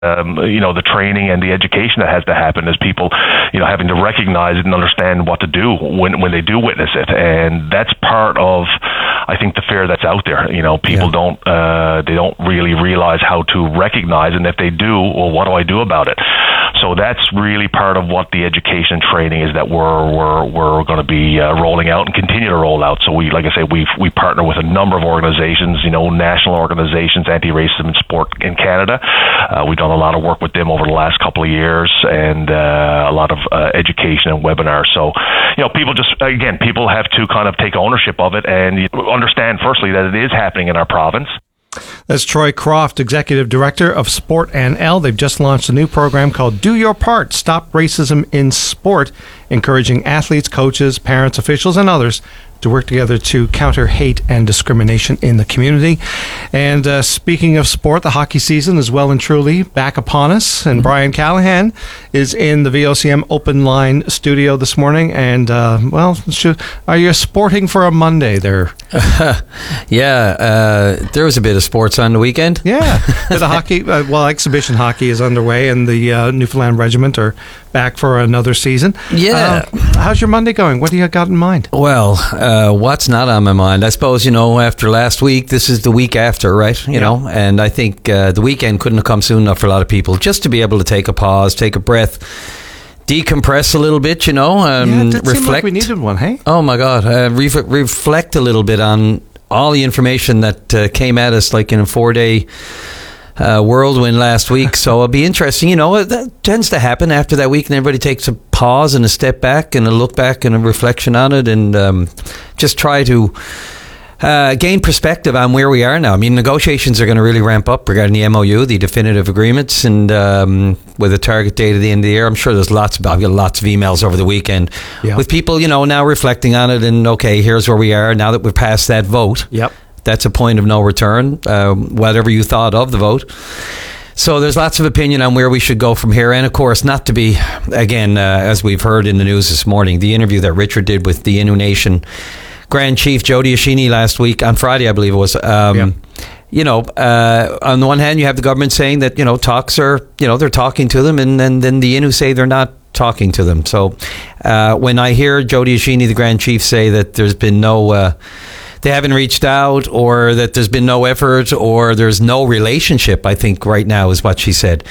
the training and the education that has to happen is people, having to recognize it and understand what to do when they do witness it. And that's part of, I think, the fear that's out there. People don't really realize how to recognize, and if they do, well, what do I do about it? So that's really part of what the education and training is that we're going to be rolling out and continue to roll out. So we partner with a number of organizations, national organizations, anti-racism in sport in Canada. We've done a lot of work with them over the last couple of years, and a lot of education and webinars. So, people have to kind of take ownership of it and understand, firstly, that it is happening in our province. That's Troy Croft, Executive Director of Sport NL. They've just launched a new program called Do Your Part, Stop Racism in Sport, encouraging athletes, coaches, parents, officials, and others to work together to counter hate and discrimination in the community. And speaking of sport, the hockey season is well and truly back upon us. And Brian Callahan is in the VOCM Open Line studio this morning. And, are you sporting for a Monday there? There was a bit of sports on the weekend. Yeah. The hockey, exhibition hockey is underway, and the Newfoundland Regiment are back for another season. Yeah. How's your Monday going? What do you got in mind? Well, what's not on my mind? I suppose, after last week, this is the week after, right? And I think the weekend couldn't have come soon enough for a lot of people, just to be able to take a pause, take a breath, decompress a little bit, it reflect. Seemed like we needed one, hey? Oh my God. Reflect a little bit on all the information that came at us like in a 4-day whirlwind last week. So it'll be interesting. That tends to happen after that week, and everybody takes a pause and a step back and a look back and a reflection on it, and just try to gain perspective on where we are now. I mean, negotiations are going to really ramp up regarding the MOU, the definitive agreements, and with a target date at the end of the year. I'm sure there's I've got lots of emails over the weekend with people, now reflecting on it, and okay, here's where we are now that we've passed that vote. Yep. That's a point of no return, whatever you thought of the vote. So there's lots of opinion on where we should go from here. And of course, not to be, again, as we've heard in the news this morning, the interview that Richard did with the Innu Nation Grand Chief Joe Diashini on Friday, I believe it was. On the one hand, you have the government saying that, talks are, they're talking to them, and then the Innu say they're not talking to them. So when I hear Joe Diashini, the Grand Chief, say that there's been no... they haven't reached out, or that there's been no effort, or there's no relationship, I think right now is what she said.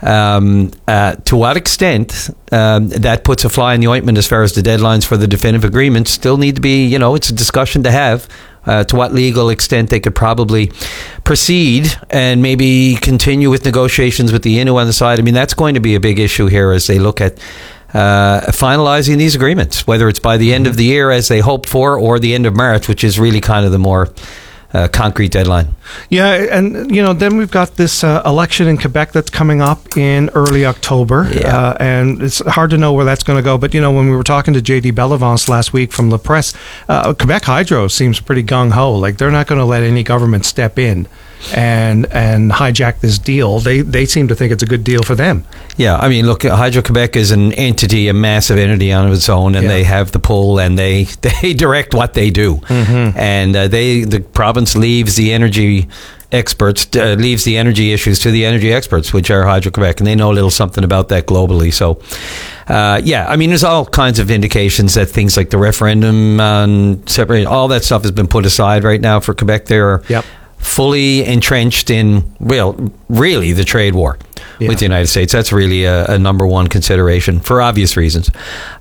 To what extent that puts a fly in the ointment as far as the deadlines for the definitive agreements still need to be, it's a discussion to have. To what legal extent they could probably proceed and maybe continue with negotiations with the Innu on the side. I mean, that's going to be a big issue here as they look at finalizing these agreements, whether it's by the end of the year as they hoped for, or the end of March, which is really kind of the more concrete deadline. Yeah, and then we've got this election in Quebec that's coming up in early October, and it's hard to know where that's going to go. But when we were talking to JD Bellevance last week from La Presse, Quebec Hydro seems pretty gung ho. Like, they're not going to let any government step in and hijack this deal. They seem to think it's a good deal for them. Yeah, I mean, look, Hydro-Quebec is an entity, a massive entity on its own, and they have the pull, and they direct what they do. Mm-hmm. And the province leaves the energy experts, leaves the energy issues to the energy experts, which are Hydro-Quebec, and they know a little something about that globally. So, I mean, there's all kinds of indications that things like the referendum on separate, all that stuff has been put aside right now for Quebec. They're fully entrenched in, really the trade war with the United States. That's really a number one consideration for obvious reasons.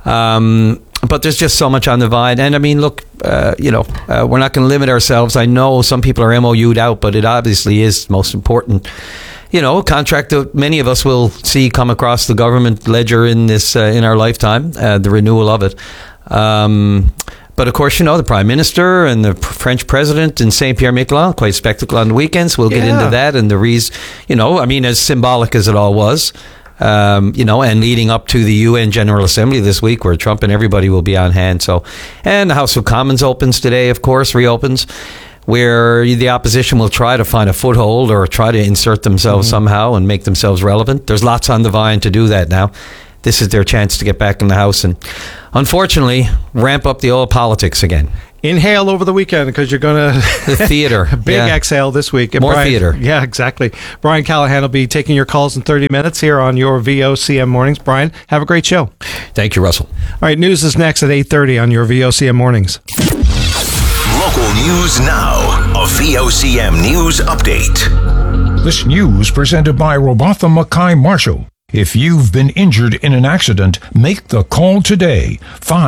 But there's just so much on the vine. And I mean, look, we're not going to limit ourselves. I know some people are MOU'd out, but it obviously is most important. A contract that many of us will see come across the government ledger in our lifetime, the renewal of it. But of course, the Prime Minister and the French President in Saint-Pierre-Miquelon, quite spectacle on the weekends. We'll get into that and the reason, as symbolic as it all was, and leading up to the UN General Assembly this week, where Trump and everybody will be on hand. So, and the House of Commons opens today, of course, reopens, where the opposition will try to find a foothold or try to insert themselves somehow and make themselves relevant. There's lots on the vine to do that now. This is their chance to get back in the House and, unfortunately, ramp up the old politics again. Inhale over the weekend because you're going to The theater. big exhale this week. And More theater. Yeah, exactly. Brian Callahan will be taking your calls in 30 minutes here on your VOCM Mornings. Brian, have a great show. Thank you, Russell. All right, news is next at 8:30 on your VOCM Mornings. Local news now. A VOCM news update. This news presented by Robotham Mackay Marshall. If you've been injured in an accident, make the call today.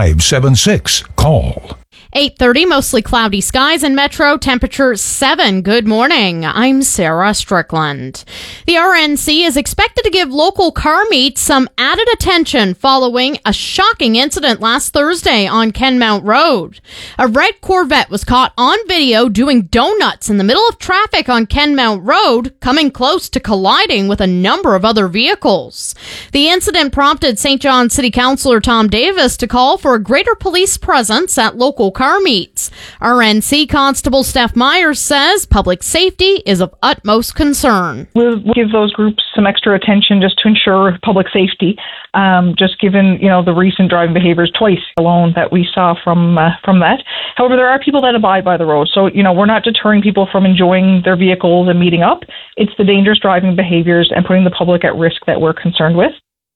576-CALL. 8:30, mostly cloudy skies in Metro, temperature 7. Good morning. I'm Sarah Strickland. The RNC is expected to give local car meets some added attention following a shocking incident last Thursday on Kenmount Road. A red Corvette was caught on video doing donuts in the middle of traffic on Kenmount Road, coming close to colliding with a number of other vehicles. The incident prompted St. John City Councillor Tom Davis to call for a greater police presence at local car meets. RNC Constable Steph Myers says public safety is of utmost concern. We'll give those groups some extra attention just to ensure public safety, just given, the recent driving behaviors twice alone that we saw from that. However, there are people that abide by the road. So, we're not deterring people from enjoying their vehicles and meeting up. It's the dangerous driving behaviors and putting the public at risk that we're concerned with.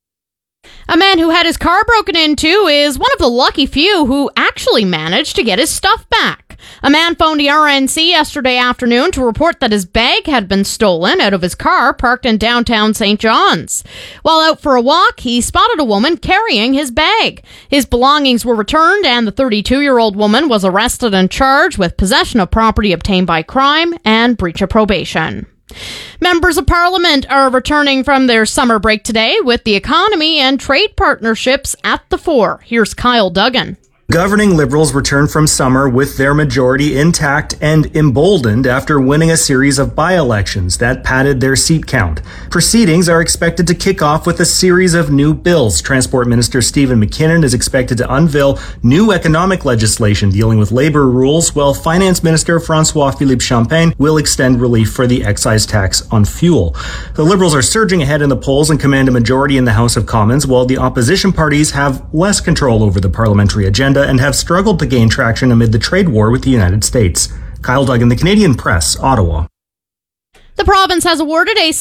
A man who had his car broken into is one of the lucky few who actually managed to get his stuff back. A man phoned the RNC yesterday afternoon to report that his bag had been stolen out of his car parked in downtown St. John's. While out for a walk, he spotted a woman carrying his bag. His belongings were returned and the 32-year-old woman was arrested and charged with possession of property obtained by crime and breach of probation. Members of Parliament are returning from their summer break today with the economy and trade partnerships at the fore. Here's Kyle Duggan. Governing Liberals return from summer with their majority intact and emboldened after winning a series of by-elections that padded their seat count. Proceedings are expected to kick off with a series of new bills. Transport Minister Stephen McKinnon is expected to unveil new economic legislation dealing with labor rules, while Finance Minister François-Philippe Champagne will extend relief for the excise tax on fuel. The Liberals are surging ahead in the polls and command a majority in the House of Commons, while the opposition parties have less control over the parliamentary agenda and have struggled to gain traction amid the trade war with the United States. Kyle Duggan, The Canadian Press, Ottawa. The province has awarded a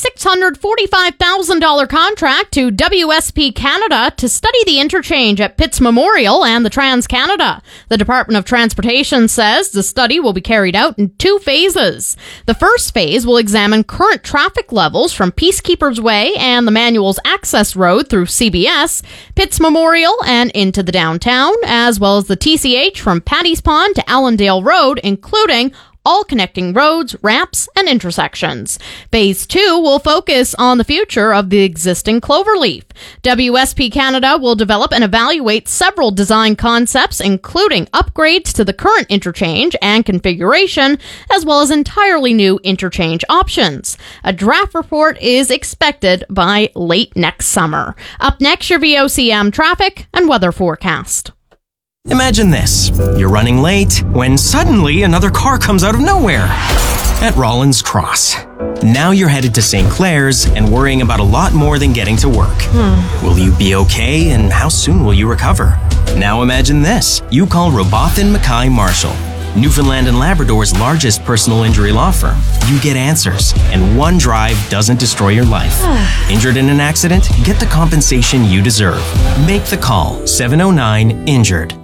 $645,000 contract to WSP Canada to study the interchange at Pitts Memorial and the Trans-Canada. The Department of Transportation says the study will be carried out in 2 phases. The first phase will examine current traffic levels from Peacekeepers Way and the Manuals Access Road through CBS, Pitts Memorial and into the downtown, as well as the TCH from Paddy's Pond to Allendale Road, including all connecting roads, ramps, and intersections. Phase 2 will focus on the future of the existing Cloverleaf. WSP Canada will develop and evaluate several design concepts, including upgrades to the current interchange and configuration, as well as entirely new interchange options. A draft report is expected by late next summer. Up next, your VOCM traffic and weather forecast. Imagine this. You're running late when suddenly another car comes out of nowhere at Rollins Cross. Now you're headed to St. Clair's and worrying about a lot more than getting to work. Will you be okay, and how soon will you recover? Now imagine this. You call Robotham Mackay Marshall, Newfoundland and Labrador's largest personal injury law firm. You get answers, and one drive doesn't destroy your life. Injured in an accident? Get the compensation you deserve. Make the call. 709-INJURED.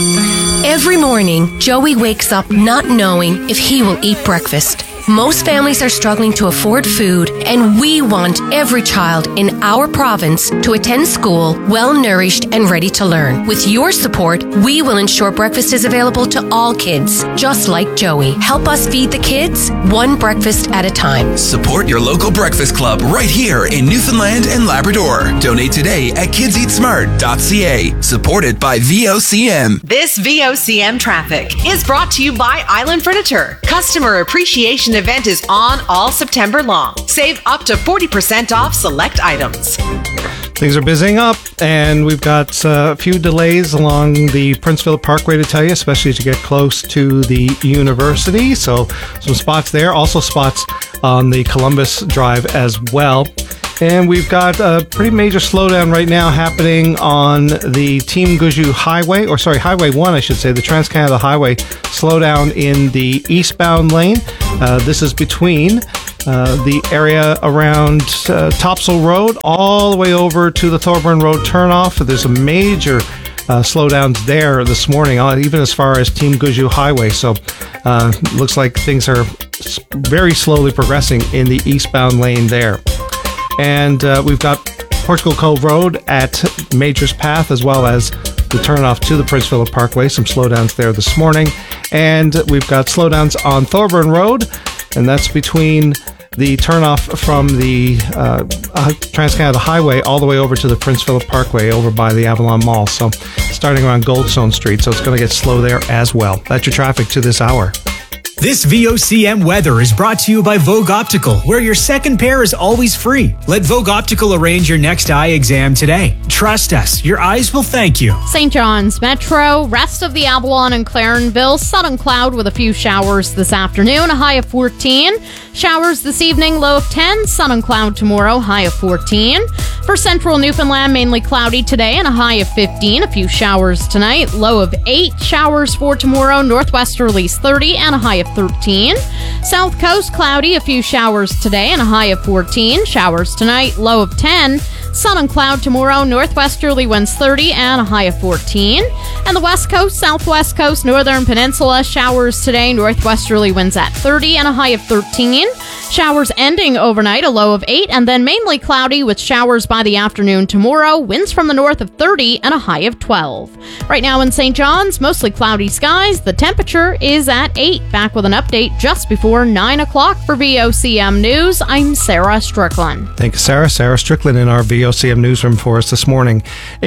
Every morning, Joey wakes up not knowing if he will eat breakfast. Most families are struggling to afford food, and we want every child in our province to attend school well-nourished and ready to learn. With your support, we will ensure breakfast is available to all kids, just like Joey. Help us feed the kids, one breakfast at a time. Support your local breakfast club right here in Newfoundland and Labrador. Donate today at kidseatsmart.ca. Supported by VOCM. This VOCM traffic is brought to you by Island Furniture. Customer Appreciation event is on all September long. Save up to 40% off select items. Things are busying up, and we've got a few delays along the Prince Philip Parkway to tell you, especially as you get close to the university. So some spots there, also spots on the Columbus Drive as well. And we've got a pretty major slowdown right now happening on the Team Guju Highway, Highway 1, I should say, the Trans-Canada Highway. Slowdown in the eastbound lane. This is between the area around Topsail Road all the way over to the Thorburn Road turnoff. There's a major slowdowns there this morning, even as far as Team Guju Highway. So looks like things are very slowly progressing in the eastbound lane there. And we've got Portugal Cove Road at Majors Path, as well as the turnoff to the Prince Philip Parkway. Some slowdowns there this morning. And we've got slowdowns on Thorburn Road, and that's between the turnoff from the Trans-Canada Highway all the way over to the Prince Philip Parkway over by the Avalon Mall. So starting around Goldstone Street, so it's going to get slow there as well. That's your traffic to this hour. This VOCM weather is brought to you by Vogue Optical, where your second pair is always free. Let Vogue Optical arrange your next eye exam today. Trust us, your eyes will thank you. St. John's Metro, rest of the Avalon and Clarenville, sun and cloud with a few showers this afternoon, a high of 14. Showers this evening, low of 10. Sun and cloud tomorrow, high of 14. For central Newfoundland, mainly cloudy today and a high of 15. A few showers tonight, low of 8. Showers for tomorrow, northwesterlies 30 and a high of 13. South Coast, cloudy, a few showers today and a high of 14. Showers tonight, low of 10. Sun and cloud tomorrow, northwesterly winds 30 and a high of 14. And the West Coast, Southwest Coast, Northern Peninsula, showers today, northwesterly winds at 30 and a high of 13. Showers ending overnight, a low of 8, and then mainly cloudy with showers by the afternoon tomorrow, winds from the north of 30 and a high of 12. Right now in St. John's, mostly cloudy skies. The temperature is at 8. Back with an update just before 9 o'clock for VOCM News. I'm Sarah Strickland. Thank you, Sarah. Sarah Strickland in our VOCM newsroom for us this morning.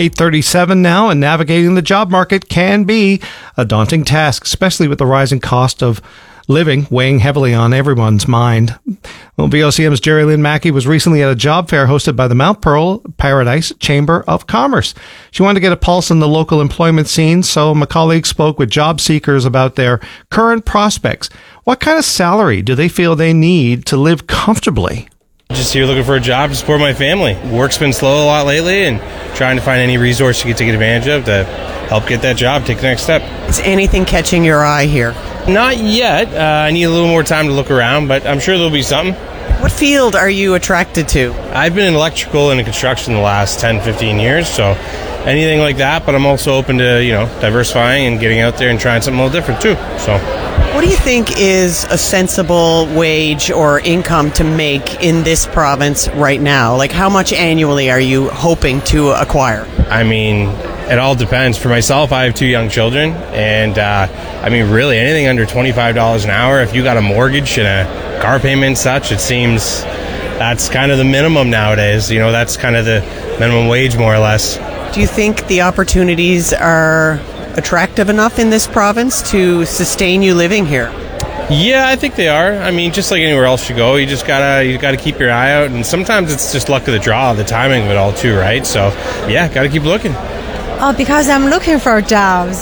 8:37 now, and navigating the job market can be a daunting task, especially with the rising cost of living weighing heavily on everyone's mind. Well, VOCM's Jerry Lynn Mackey was recently at a job fair hosted by the Mount Pearl Paradise Chamber of Commerce. She wanted to get a pulse on the local employment scene, so my colleague spoke with job seekers about their current prospects. What kind of salary do they feel they need to live comfortably? Just here looking for a job to support my family. Work's been slow a lot lately, and trying to find any resource you can take advantage of to help get that job, take the next step. Is anything catching your eye here? Not yet. I need a little more time to look around, but I'm sure there'll be something. What field are you attracted to? I've been in electrical and construction the last 10, 15 years, so anything like that, but I'm also open to, diversifying and getting out there and trying something a little different too. So, what do you think is a sensible wage or income to make in this province right now? Like, how much annually are you hoping to acquire? I mean, it all depends. For myself, I have 2 young children, and really anything under $25 an hour, if you got a mortgage and a car payment and such, it seems that's kind of the minimum nowadays. That's kind of the minimum wage, more or less. Do you think the opportunities are attractive enough in this province to sustain you living here? Yeah, I think they are. I mean, just like anywhere else you go, you gotta keep your eye out, and sometimes it's just luck of the draw, the timing of it all too, right? So, yeah, gotta keep looking. Oh, because I'm looking for jobs.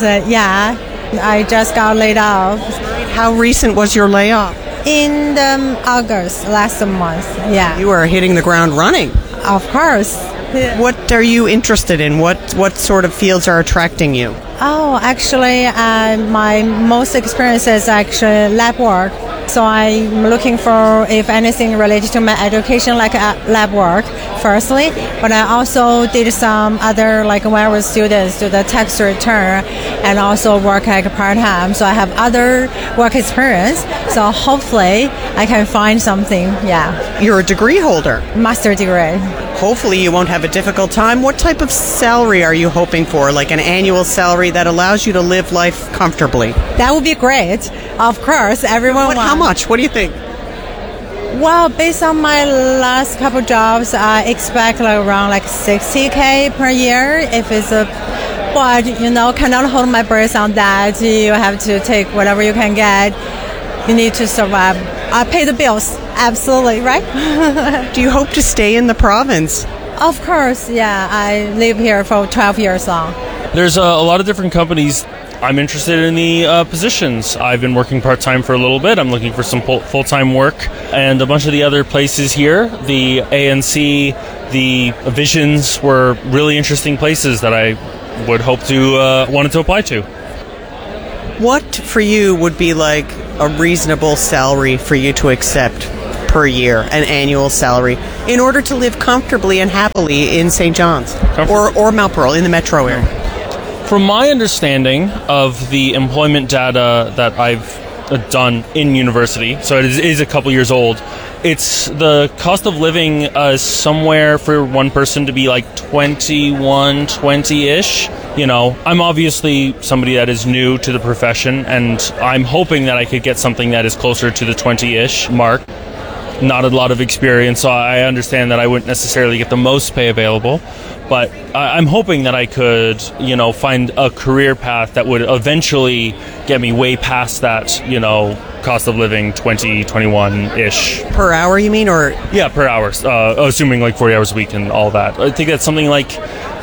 I just got laid off. How recent was your layoff? In August, last month, yeah. You are hitting the ground running. Of course. What are you interested in? What sort of fields are attracting you? Oh, actually, my most experience is actually lab work. So I'm looking for, if anything related to my education, like lab work, firstly. But I also did some other, like when I was students, do the tax return and also work like part-time. So I have other work experience. So hopefully I can find something, yeah. You're a degree holder? Master degree. Hopefully you won't have a difficult time. What type of salary are you hoping for? Like an annual salary that allows you to live life comfortably? That would be great. Of course, everyone wants. How much? What do you think? Well, based on my last couple jobs, I expect around $60K per year. If it's but cannot hold my breath on that. You have to take whatever you can get. You need to survive. I pay the bills. Absolutely, right? Do you hope to stay in the province? Of course, yeah. I live here for 12 years now. There's a lot of different companies I'm interested in the positions. I've been working part-time for a little bit. I'm looking for some full-time work. And a bunch of the other places here, the ANC, the Visions, were really interesting places that I would hope to wanted to apply to. What for you would be like a reasonable salary for you to accept per year, an annual salary, in order to live comfortably and happily in St. John's or Mount Pearl in the metro area? From my understanding of the employment data that I've done in university, so it is a couple years old, it's the cost of living somewhere for one person to be like 21, 20-ish. You know, I'm obviously somebody that is new to the profession, and I'm hoping that I could get something that is closer to the 20-ish mark. Not a lot of experience, so I understand that I wouldn't necessarily get the most pay available, but I'm hoping that I could, you know, find a career path that would eventually get me way past that, you know, cost of living 20, 21-ish. Per hour, you mean, or? Yeah, per hour, assuming like 40 hours a week and all that. I think that's something like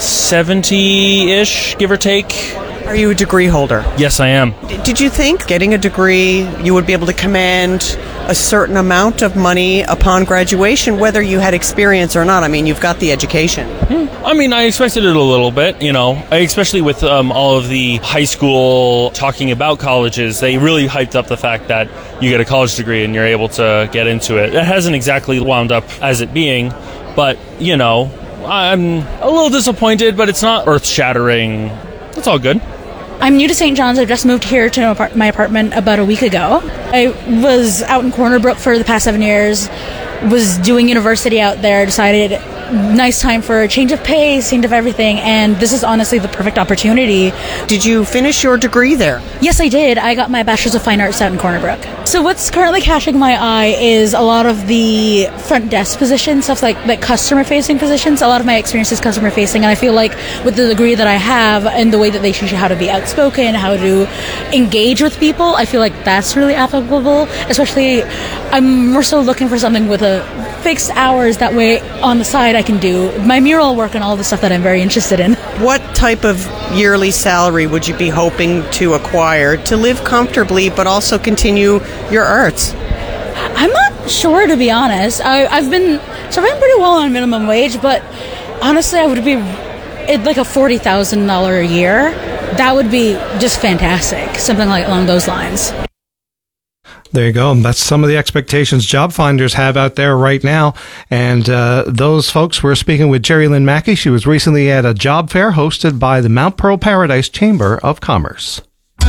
70-ish, give or take. Are you a degree holder? Yes, I am. Did you think getting a degree, you would be able to command a certain amount of money upon graduation, whether you had experience or not? I mean, you've got the education. I mean, I expected it a little bit, you know, especially with all of the high school talking about colleges. They really hyped up the fact that you get a college degree and you're able to get into it. It hasn't exactly wound up as it being, but, you know, I'm a little disappointed, but it's not earth-shattering. It's all good. I'm new to St. John's. I just moved here to my apartment about a week ago. I was out in Corner Brook for the past 7 years, was doing university out there, decided nice time for a change of pace, change of everything, and this is honestly the perfect opportunity. Did you finish your degree there? Yes, I did. I got my Bachelor's of Fine Arts out in Corner Brook. So what's currently catching my eye is a lot of the front desk positions, stuff like customer-facing positions. A lot of my experience is customer-facing, and I feel like with the degree that I have and the way that they teach you how to be outspoken, how to engage with people, I feel like that's really applicable. Especially, I'm more so looking for something with a fixed hours. That way, on the side, I can do my mural work and all the stuff that I'm very interested in. What type of yearly salary would you be hoping to acquire to live comfortably but also continue your arts? I'm not sure, to be honest. I've been surviving pretty well on minimum wage, but honestly, I would be like a $40,000 a year. That would be just fantastic. Something like along those lines. There you go. That's some of the expectations job finders have out there right now. And those folks, we're speaking with Jerry Lynn Mackey. She was recently at a job fair hosted by the Mount Pearl Paradise Chamber of Commerce.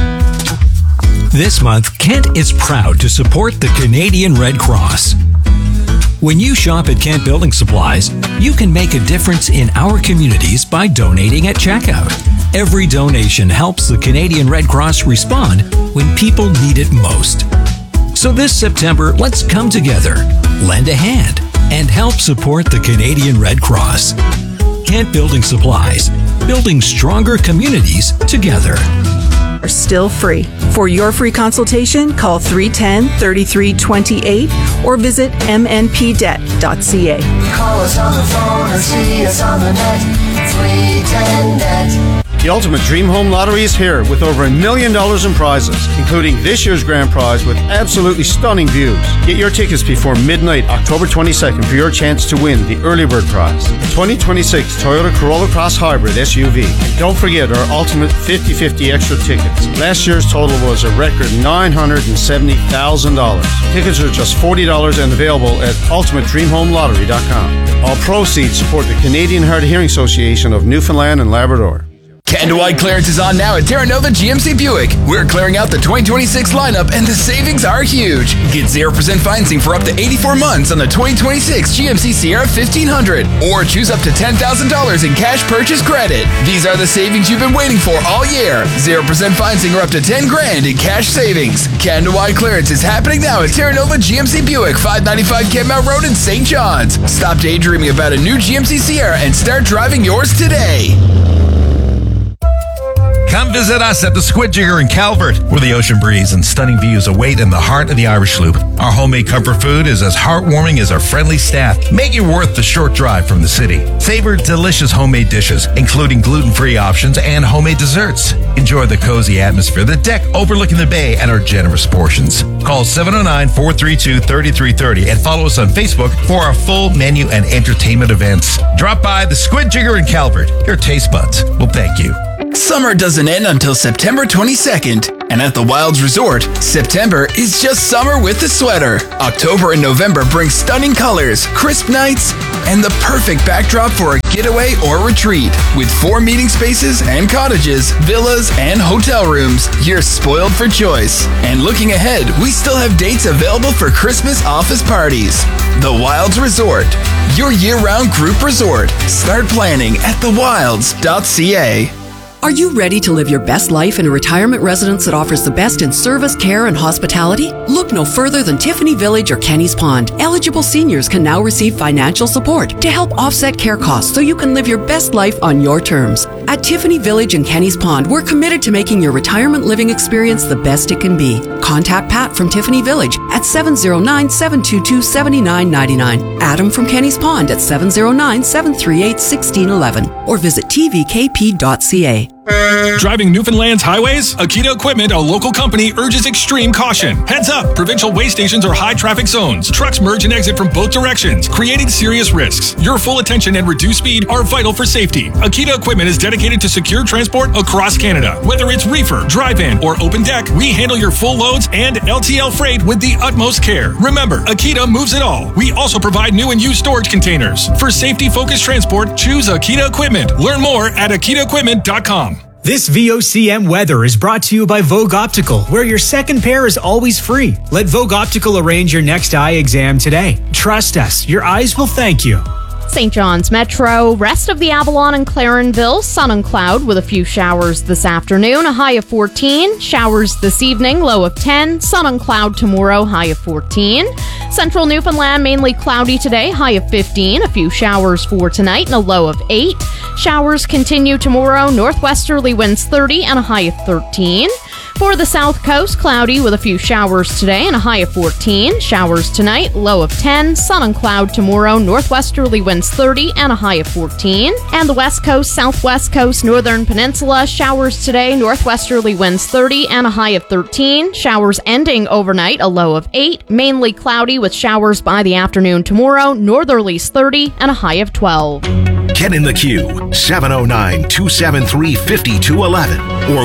This month, Kent is proud to support the Canadian Red Cross. When you shop at Kent Building Supplies, you can make a difference in our communities by donating at checkout. Every donation helps the Canadian Red Cross respond when people need it most. So this September, let's come together, lend a hand, and help support the Canadian Red Cross. Kent Building Supplies, building stronger communities together. Are still free. For your free consultation, call 310-3328 or visit mnpdebt.ca. Call us on the phone or see us on the net. 310-NET. The Ultimate Dream Home Lottery is here with over $1 million in prizes, including this year's grand prize with absolutely stunning views. Get your tickets before midnight, October 22nd for your chance to win the early bird prize, the 2026 Toyota Corolla Cross Hybrid SUV. And don't forget our Ultimate 50/50 extra tickets. Last year's total was a record $970,000. Tickets are just $40 and available at ultimatedreamhomelottery.com. All proceeds support the Canadian Hard of Hearing Association of Newfoundland and Labrador. Canada-wide clearance is on now at Terra Nova GMC Buick. We're clearing out the 2026 lineup and the savings are huge. Get 0% financing for up to 84 months on the 2026 GMC Sierra 1500 or choose up to $10,000 in cash purchase credit. These are the savings you've been waiting for all year. 0% financing or up to $10,000 in cash savings. Canada-wide clearance is happening now at Terra Nova GMC Buick, 595 Kenmount Road in St. John's. Stop daydreaming about a new GMC Sierra and start driving yours today. Come visit us at the Squid Jigger in Calvert, where the ocean breeze and stunning views await in the heart of the Irish Loop. Our homemade comfort food is as heartwarming as our friendly staff, making it worth the short drive from the city. Savor delicious homemade dishes, including gluten-free options and homemade desserts. Enjoy the cozy atmosphere, the deck overlooking the bay, and our generous portions. Call 709-432-3330 and follow us on Facebook for our full menu and entertainment events. Drop by the Squid Jigger in Calvert. Your taste buds will thank you. Summer doesn't end until September 22nd, and at the Wilds Resort, September is just summer with a sweater. October and November bring stunning colors, crisp nights, and the perfect backdrop for a getaway or retreat. With 4 meeting spaces and cottages, villas, and hotel rooms, you're spoiled for choice. And looking ahead, we still have dates available for Christmas office parties. The Wilds Resort, your year-round group resort. Start planning at thewilds.ca. Are you ready to live your best life in a retirement residence that offers the best in service, care, and hospitality? Look no further than Tiffany Village or Kenny's Pond. Eligible seniors can now receive financial support to help offset care costs so you can live your best life on your terms. At Tiffany Village and Kenny's Pond, we're committed to making your retirement living experience the best it can be. Contact Pat from Tiffany Village at 709-722-7999. Adam from Kenny's Pond at 709-738-1611 or visit tvkp.ca. Driving Newfoundland's highways? Akita Equipment, a local company, urges extreme caution. Heads up! Provincial way stations are high traffic zones. Trucks merge and exit from both directions, creating serious risks. Your full attention and reduced speed are vital for safety. Akita Equipment is dedicated to secure transport across Canada. Whether it's reefer, drive-in, or open deck, we handle your full loads and LTL freight with the utmost care. Remember, Akita moves it all. We also provide new and used storage containers. For safety-focused transport, choose Akita Equipment. Learn more at akitaequipment.com. This VOCM weather is brought to you by Vogue Optical, where your second pair is always free. Let Vogue Optical arrange your next eye exam today. Trust us, your eyes will thank you. St. John's Metro, rest of the Avalon and Clarenville, sun and cloud with a few showers this afternoon, a high of 14. Showers this evening, low of 10. Sun and cloud tomorrow, high of 14. Central Newfoundland, mainly cloudy today, high of 15. A few showers for tonight and a low of 8. Showers continue tomorrow, northwesterly winds 30 and a high of 13. For the South Coast, cloudy with a few showers today and a high of 14. Showers tonight, low of 10. Sun and cloud tomorrow, northwesterly winds 30 and a high of 14. And the West Coast, Southwest Coast, Northern Peninsula, showers today, northwesterly winds 30 and a high of 13. Showers ending overnight, a low of 8. Mainly cloudy with showers by the afternoon tomorrow, northerlies 30 and a high of 12. Get in the queue, 709-273-5211 or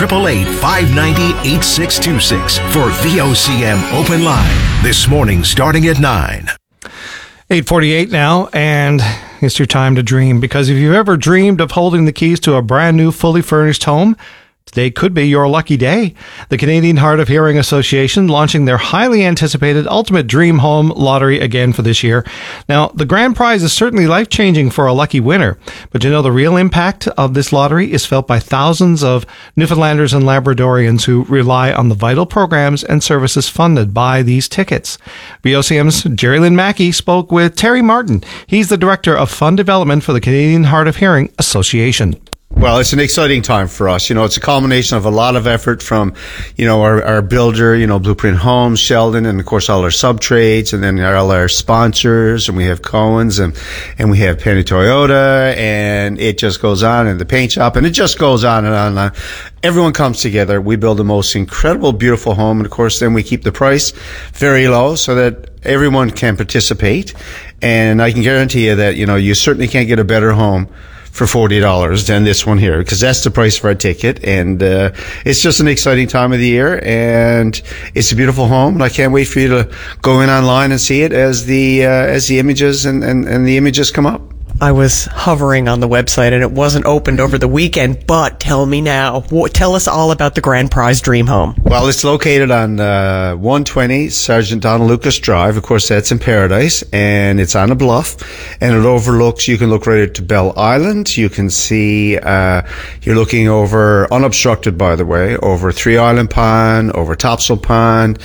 1-888-590-8626 for VOCM Open Line. This morning starting at 9. 8:48 now, and it's your time to dream, because if you've ever dreamed of holding the keys to a brand new, fully furnished home, today could be your lucky day. The Canadian Hard of Hearing Association launching their highly anticipated Ultimate Dream Home Lottery again for this year. Now, the grand prize is certainly life-changing for a lucky winner, but you know the real impact of this lottery is felt by thousands of Newfoundlanders and Labradorians who rely on the vital programs and services funded by these tickets. VOCM's Jerry Lynn Mackey spoke with Terry Martin. He's the Director of Fund Development for the Canadian Hard of Hearing Association. Well, it's an exciting time for us. You know, it's a culmination of a lot of effort from, you know, our builder, you know, Blueprint Homes, Sheldon, and of course all our sub-trades, and then all our sponsors, and we have Cohen's, and we have Penny Toyota, and it just goes on, and the paint shop, and it just goes on and on and on. Everyone comes together. We build the most incredible, beautiful home, and of course then we keep the price very low so that everyone can participate. And I can guarantee you that, you know, you certainly can't get a better home for $40 than this one here, because that's the price for a ticket. And it's just an exciting time of the year, and it's a beautiful home, and I can't wait for you to go in online and see it as the images and the images come up. I was hovering on the website and it wasn't opened over the weekend, but tell me now, tell us all about the Grand Prize Dream Home. Well, it's located on 120 Sergeant Donald Lucas Drive. Of course, that's in Paradise, and it's on a bluff, and it overlooks, you can look right to Bell Island. You can see, you're looking over, unobstructed by the way, over Three Island Pond, over Topsail Pond,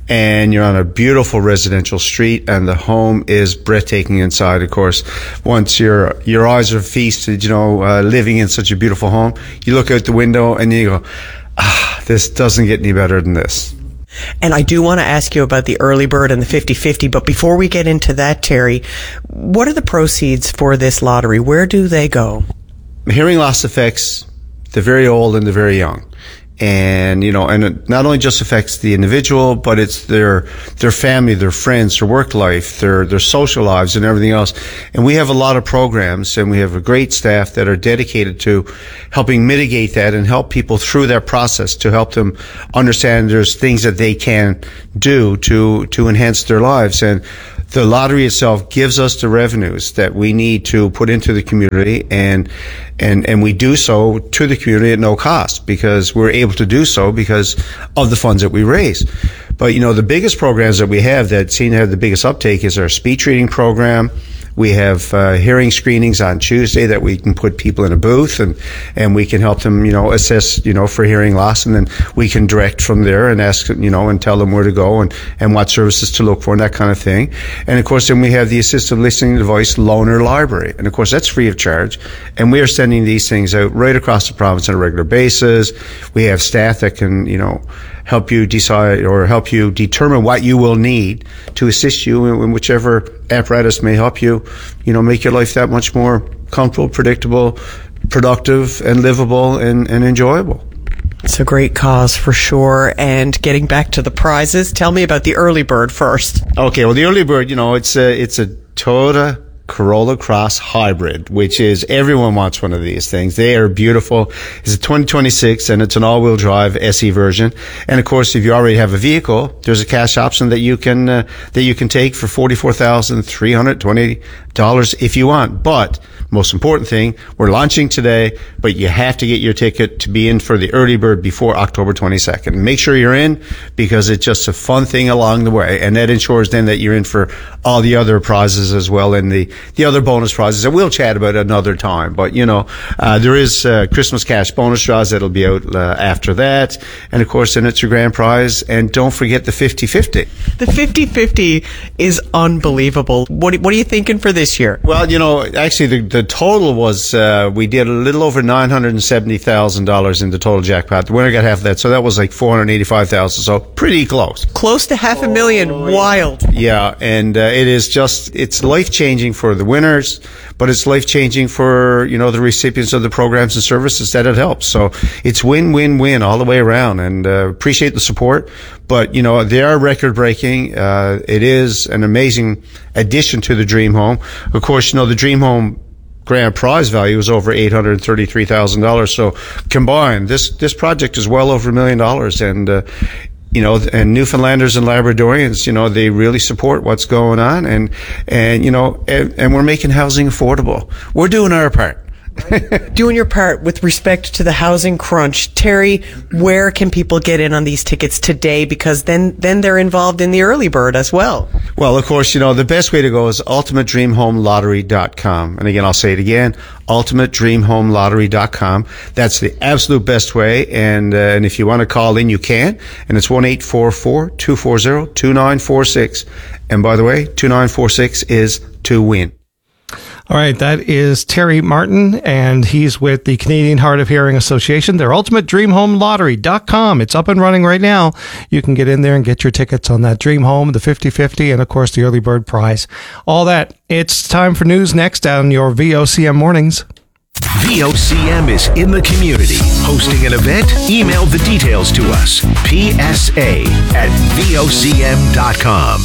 and you're on a beautiful residential street, and the home is breathtaking inside. Of course, once your eyes are feasted, living in such a beautiful home, you look out the window and you go, this doesn't get any better than this. And I do want to ask you about the early bird and the 50-50, but before we get into that, Terry, what are the proceeds for this lottery? Where do they go? Hearing loss affects the very old and the very young. And, and it not only just affects the individual, but it's their family, their friends, their work life, their social lives and everything else. And we have a lot of programs, and we have a great staff that are dedicated to helping mitigate that and help people through that process, to help them understand there's things that they can do to enhance their lives. And the lottery itself gives us the revenues that we need to put into the community, and we do so to the community at no cost, because we're able to do so because of the funds that we raise. But, the biggest programs that we have that seem to have the biggest uptake is our speech reading program. We have hearing screenings on Tuesday that we can put people in a booth, and we can help them, assess, for hearing loss, and then we can direct from there and ask, and tell them where to go and what services to look for and that kind of thing. And of course, then we have the assistive listening device loaner library, and of course that's free of charge. And we are sending these things out right across the province on a regular basis. We have staff that can, help you decide or help you determine what you will need to assist you in whichever apparatus may help you, make your life that much more comfortable, predictable, productive, and livable and enjoyable. It's a great cause for sure. And getting back to the prizes, tell me about the early bird first. Okay, well, the early bird, it's a Toyota Corolla Cross Hybrid, which is, everyone wants one of these things. They are beautiful. It's a 2026, and it's an all-wheel drive SE version. And of course, if you already have a vehicle, there's a cash option that you can take for $44,320 if you want. But most important thing, we're launching today, but you have to get your ticket to be in for the early bird before October 22nd. Make sure you're in, because it's just a fun thing along the way, and that ensures then that you're in for all the other prizes as well, and the other bonus prizes that we'll chat about another time. But there is Christmas cash bonus draws that'll be out after that, and of course then it's your grand prize. And don't forget the 50-50. The 50-50 is unbelievable. What are you thinking for this year? Well, actually the total was, we did a little over $970,000 in the total jackpot. The winner got half of that, so that was like $485,000, so pretty close. Close to $500,000. Wild. Yeah, and it's life-changing for the winners, but it's life-changing for, the recipients of the programs and services that it helps. So it's win-win-win all the way around, and appreciate the support. But, they are record-breaking. It is an amazing addition to the Dream Home. Of course, the Dream Home grand prize value is over $833,000. So combined, this project is well over $1 million. And, and Newfoundlanders and Labradorians, they really support what's going on, and we're making housing affordable. We're doing our part. Doing your part with respect to the housing crunch. Terry, where can people get in on these tickets today? Because then they're involved in the early bird as well. Well, of course, the best way to go is ultimatedreamhomelottery.com. And again, I'll say it again, ultimatedreamhomelottery.com. That's the absolute best way. And if you want to call in, you can. And it's 1-844-240-2946. And by the way, 2946 is to win. All right, that is Terry Martin, and he's with the Canadian Hard of Hearing Association. Their ultimatedreamhomelottery.com. It's up and running right now. You can get in there and get your tickets on that Dream Home, the 50-50, and of course the early bird prize. All that. It's time for news next on your VOCM mornings. VOCM is in the community. Hosting an event? Email the details to us. PSA@VOCM.com.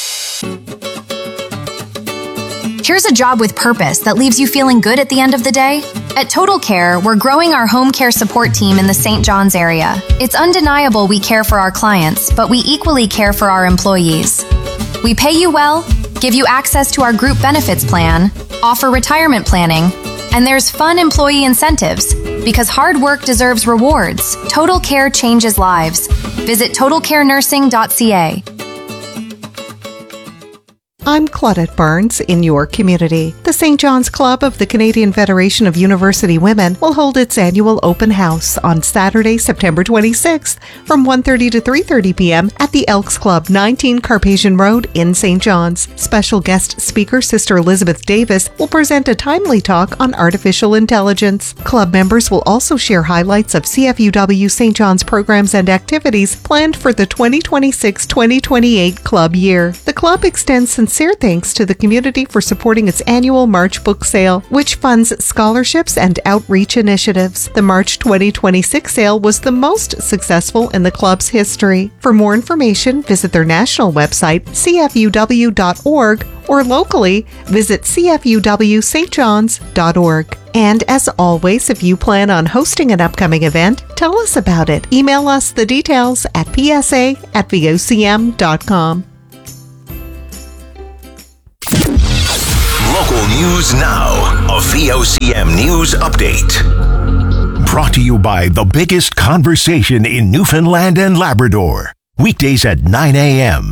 Here's a job with purpose that leaves you feeling good at the end of the day. At Total Care, we're growing our home care support team in the St. John's area. It's undeniable we care for our clients, but we equally care for our employees. We pay you well, give you access to our group benefits plan, offer retirement planning, and there's fun employee incentives. Because hard work deserves rewards. Total Care changes lives. Visit totalcarenursing.ca. I'm Claudette Barnes in your community. The St. John's Club of the Canadian Federation of University Women will hold its annual open house on Saturday, September 26th from 1:30 to 3:30 p.m. at the Elks Club, 19 Carpathian Road in St. John's. Special guest speaker Sister Elizabeth Davis will present a timely talk on artificial intelligence. Club members will also share highlights of CFUW St. John's programs and activities planned for the 2026-2028 club year. The club extends sincere thanks to the community for supporting its annual March book sale, which funds scholarships and outreach initiatives. The March 2026 sale was the most successful in the club's history. For more information, visit their national website, cfuw.org, or locally, visit cfuwstjohns.org. And as always, if you plan on hosting an upcoming event, tell us about it. Email us the details at psa@vocm.com. Local news now. A VOCM news update. Brought to you by the biggest conversation in Newfoundland and Labrador. Weekdays at 9 a.m.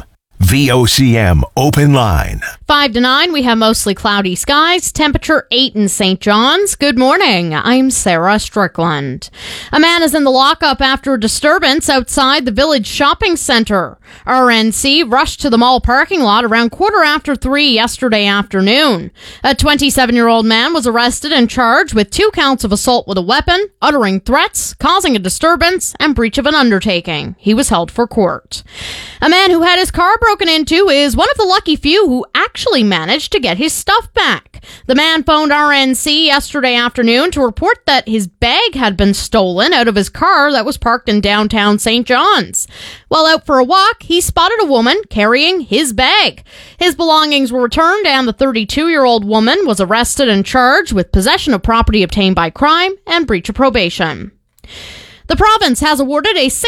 VOCM Open Line. 5 to 9, we have mostly cloudy skies, temperature 8 in St. John's. Good morning, I'm Sarah Strickland. A man is in the lockup after a disturbance outside the Village Shopping Centre. RNC rushed to the mall parking lot around 3:15 yesterday afternoon. A 27-year-old man was arrested and charged with 2 counts of assault with a weapon, uttering threats, causing a disturbance, and breach of an undertaking. He was held for court. A man who had his car broken into is one of the lucky few who actually managed to get his stuff back. The man phoned RNC yesterday afternoon to report that his bag had been stolen out of his car that was parked in downtown St. John's. While out for a walk, he spotted a woman carrying his bag. His belongings were returned and the 32-year-old woman was arrested and charged with possession of property obtained by crime and breach of probation. The province has awarded a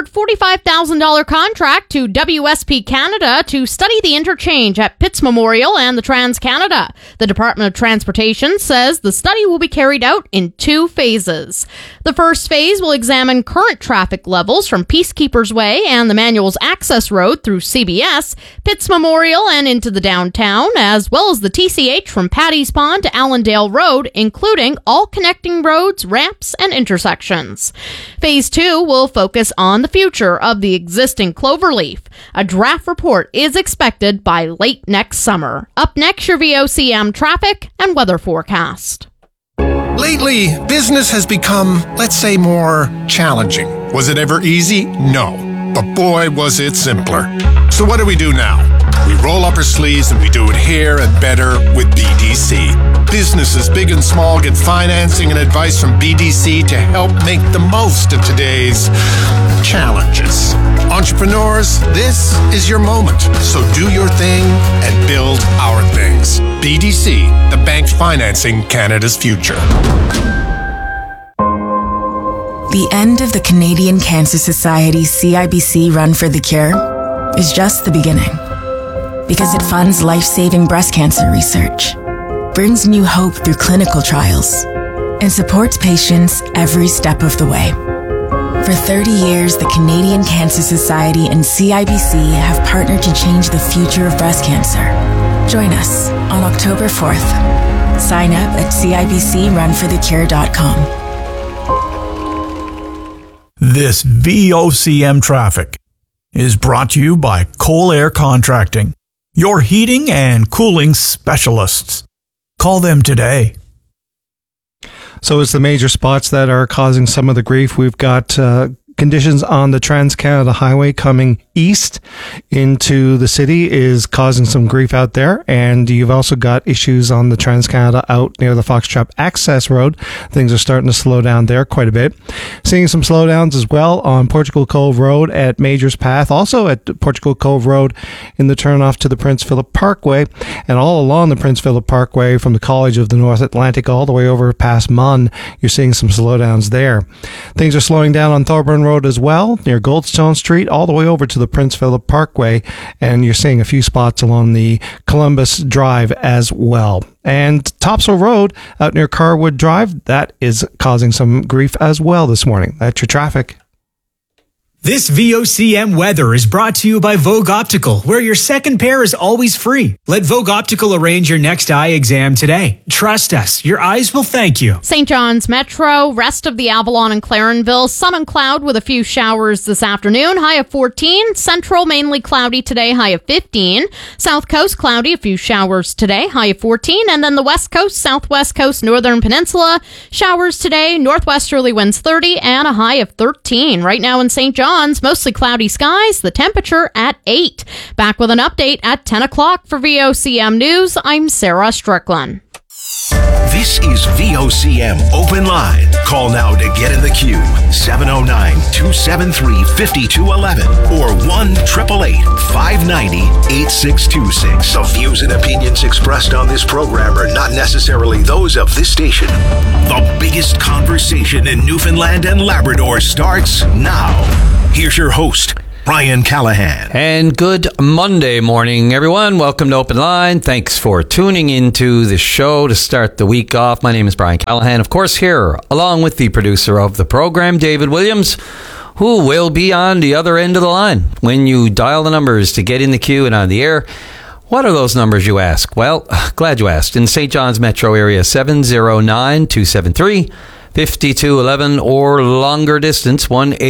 $645,000 contract to WSP Canada to study the interchange at Pitts Memorial and the Trans-Canada. The Department of Transportation says the study will be carried out in 2 phases. The first phase will examine current traffic levels from Peacekeepers Way and the Manuals Access Road through CBS, Pitts Memorial and into the downtown, as well as the TCH from Paddy's Pond to Allendale Road, including all connecting roads, ramps, and intersections. Phase 2 will focus on the future of the existing Cloverleaf. A draft report is expected by late next summer. Up next, your VOCM traffic and weather forecast. Lately, business has become, let's say, more challenging. Was it ever easy? No. But boy, was it simpler. So what do we do now? We roll up our sleeves and we do it here and better with BDC. Businesses big and small get financing and advice from BDC to help make the most of today's challenges. Entrepreneurs, this is your moment. So do your thing and build our things. BDC, the bank financing Canada's future. The end of the Canadian Cancer Society's CIBC Run for the Cure is just the beginning. Because it funds life-saving breast cancer research, brings new hope through clinical trials, and supports patients every step of the way. For 30 years, the Canadian Cancer Society and CIBC have partnered to change the future of breast cancer. Join us on October 4th. Sign up at cibcrunforthecure.com. This VOCM traffic is brought to you by Coal Air Contracting, your heating and cooling specialists. Call them today. So it's the major spots that are causing some of the grief. We've got conditions on the Trans-Canada Highway coming east into the city is causing some grief out there. And you've also got issues on the Trans-Canada out near the Foxtrap Access Road. Things are starting to slow down there quite a bit. Seeing some slowdowns as well on Portugal Cove Road at Majors Path, also at Portugal Cove Road in the turnoff to the Prince Philip Parkway, and all along the Prince Philip Parkway from the College of the North Atlantic all the way over past Munn. You're seeing some slowdowns there. Things are slowing down on Thorburn Road as well, near Goldstone Street, all the way over to the Prince Philip Parkway, and you're seeing a few spots along the Columbus Drive as well. And Topsail Road out near Carwood Drive, that is causing some grief as well this morning. That's your traffic. This VOCM weather is brought to you by Vogue Optical, where your second pair is always free. Let Vogue Optical arrange your next eye exam today. Trust us, your eyes will thank you. St. John's Metro, rest of the Avalon and Clarenville, sun and cloud with a few showers this afternoon, high of 14. Central, mainly cloudy today, high of 15. South Coast, cloudy, a few showers today, high of 14. And then the West Coast, Southwest Coast, Northern Peninsula, showers today, northwesterly winds 30 and a high of 13. Right now in St. John's, mostly cloudy skies, the temperature at 8. Back with an update at 10 o'clock for VOCM News. I'm Sarah Strickland. This is VOCM Open Line. Call now to get in the queue. 709-273-5211 or 1-888-590-8626. The views and opinions expressed on this program are not necessarily those of this station. The biggest conversation in Newfoundland and Labrador starts now. Here's your host, Brian Callahan. And good Monday morning, everyone. Welcome to Open Line. Thanks for tuning into the show to start the week off. My name is Brian Callahan, of course, here, along with the producer of the program, David Williams, who will be on the other end of the line when you dial the numbers to get in the queue and on the air. What are those numbers, you ask? Well, glad you asked. In St. John's metro area, 709-273-5211 or longer distance,